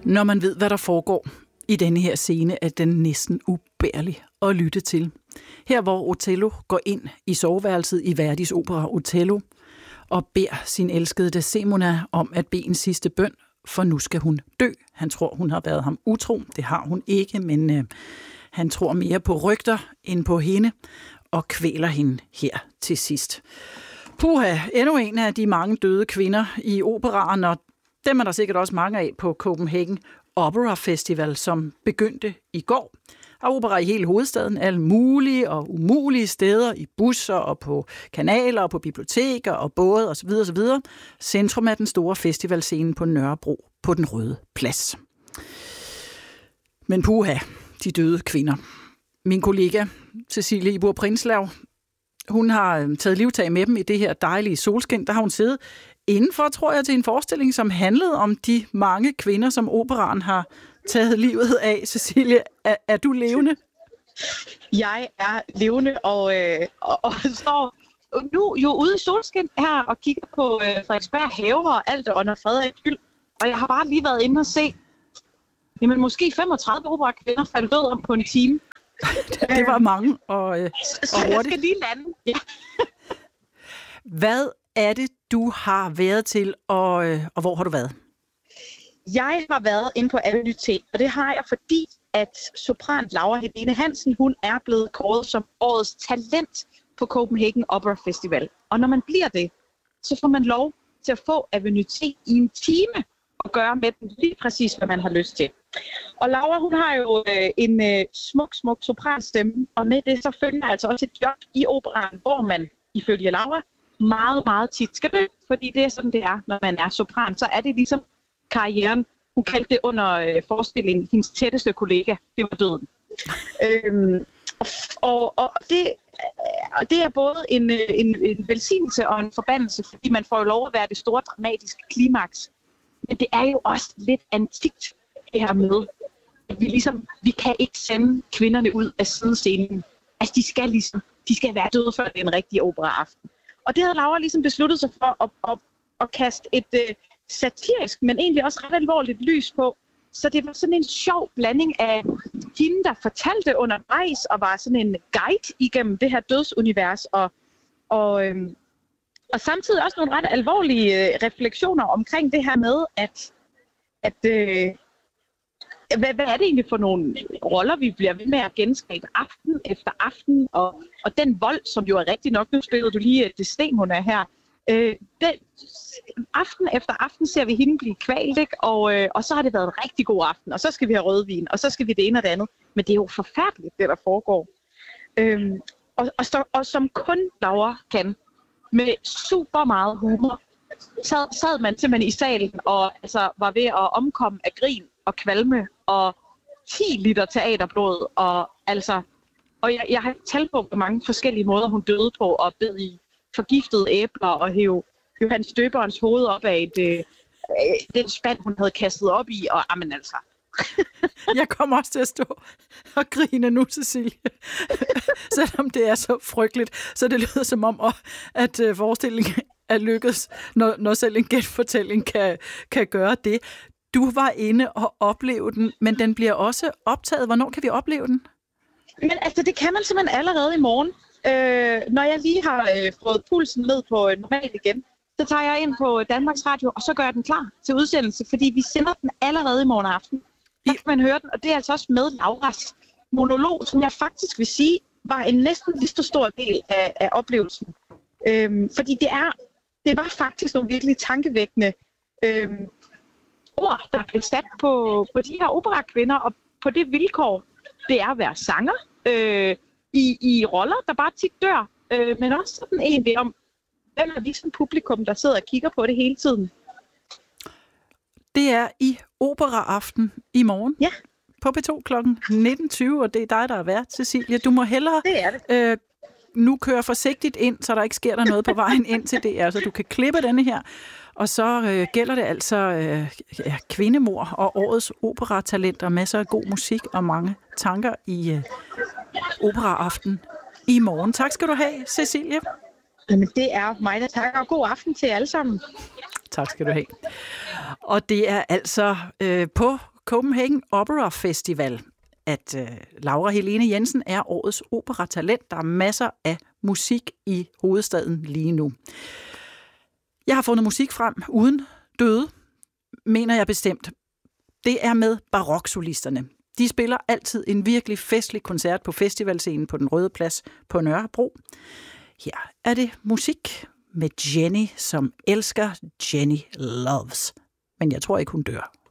Når man ved, hvad der foregår i denne her scene, er den næsten ubærlig at lytte til. Her hvor Otello går ind i soveværelset i Verdis opera Otello og beder sin elskede Desdemona om at bede en sidste bøn, for nu skal hun dø. Han tror, hun har været ham utro. Det har hun ikke, men han tror mere på rygter end på hende og kvæler hende her til sidst. Puha, endnu en af de mange døde kvinder i operaen, og dem er der sikkert også mange af på Copenhagen Opera Festival, som begyndte i går. Der er opera i hele hovedstaden, alle mulige og umulige steder, i busser og på kanaler og på biblioteker og både osv. osv. Centrum er den store festivalscene på Nørrebro på Den Røde Plads. Men puha, de døde kvinder. Min kollega Cecilie Ibor Prinslav, hun har taget livtag med dem i det her dejlige solskin. Der har hun siddet indenfor, tror jeg, til en forestilling, som handlede om de mange kvinder, som operaen har taget livet af. Cecilie, er du levende? Jeg er levende og står nu jo ude i solskin her og kigger på Frederiksberg Have og alt under Frederik Hyld. Og jeg har bare lige været inde og se, jamen måske 35 operakvinder faldt død om på en time. Det var mange og hurtigt. Så jeg skal lige lande. Ja. Hvad er det, du har været til, og hvor har du været? Jeg har været inde på Avenue T, og det har jeg, fordi at sopran Laura Helene Hansen, hun er blevet kåret som årets talent på Copenhagen Opera Festival. Og når man bliver det, så får man lov til at få Avenue T i en time og gøre med den lige præcis, hvad man har lyst til. Og Laura, hun har jo en smuk sopranstemme, og med det så følger altså også et job i operaen, hvor man ifølge Laura meget, meget tit skal dø, fordi det er sådan, det er, når man er sopran. Så er det ligesom karrieren. Hun kaldte det under forestillingen hendes tætteste kollega. Det var døden. Og det er både en velsignelse og en forbandelse, fordi man får jo lov at være det store dramatiske klimaks. Men det er jo også lidt antikt, det her med, at vi kan ikke sende kvinderne ud af sidescenen. Altså, de skal være døde, før det er en rigtig operaaften. Og det havde Laura ligesom besluttet sig for at kaste et satirisk, men egentlig også ret alvorligt lys på. Så det var sådan en sjov blanding af hende, der fortalte undervejs og var sådan en guide igennem det her dødsunivers, og samtidig også nogle ret alvorlige refleksioner omkring det her med, hvad er det egentlig for nogle roller, vi bliver ved med at genskabe aften efter aften, og den vold, som jo er rigtig nok, nu spillede du lige Desdemona her, aften efter aften ser vi hende blive kvalt, ikke? Og så har det været en rigtig god aften, og så skal vi have rødvin, og så skal vi det ene og det andet. Men det er jo forfærdeligt, det der foregår. Og som kun Laura kan, med super meget humor, sad man simpelthen i salen og altså, var ved at omkomme af grin og kvalme og 10 liter teaterblod. Og jeg har talt på, hvor mange forskellige måder hun døde på, og bed i forgiftede æbler og hæve Johannes Døberens hoved op af den spand, hun havde kastet op i. Og amen altså. Jeg kommer også til at stå og grine nu, Cecilie. Selvom det er så frygteligt. Så det lyder som om, at forestillingen er lykkedes, når selv en genfortælling kan gøre det. Du var inde og opleve den, men den bliver også optaget. Hvornår kan vi opleve den? Men altså, det kan man simpelthen allerede i morgen. Når jeg lige har fået pulsen ned på normalt igen, så tager jeg ind på Danmarks Radio, og så gør jeg den klar til udsendelse, fordi vi sender den allerede i morgen aften. Så kan man høre den, og det er altså også med Lauras monolog, som jeg faktisk vil sige, var en næsten lige så stor del af oplevelsen. Fordi det var faktisk nogle virkelig tankevækkende ord, der blev sat på de her operakvinder, og på det vilkår, det er at være sanger i roller, der bare tit dør, men også sådan egentlig om, hvem er vi som publikum, der sidder og kigger på det hele tiden. Det er i operaaften i morgen. Ja. På P2 kl. 19.20, og det er dig, der er vært, Cecilie. Du må hellere nu køre forsigtigt ind, så der ikke sker der noget på vejen ind til det. Altså, du kan klippe denne her, og så gælder det altså kvindemord og årets operatalenter, masser af god musik og mange tanker i operaaften i morgen. Tak skal du have, Cecilie. Jamen, det er mig, der takker, og god aften til alle sammen. Tak skal du have. Og det er altså på Copenhagen Opera Festival, at Laura Helene Jensen er årets operatalent. Der er masser af musik i hovedstaden lige nu. Jeg har fundet musik frem uden døde, mener jeg bestemt. Det er med baroksolisterne. De spiller altid en virkelig festlig koncert på festivalscenen på Den Røde Plads på Nørrebro. Her er det musik med Jenny, som elsker Jenny Loves. Men jeg tror ikke, hun dør.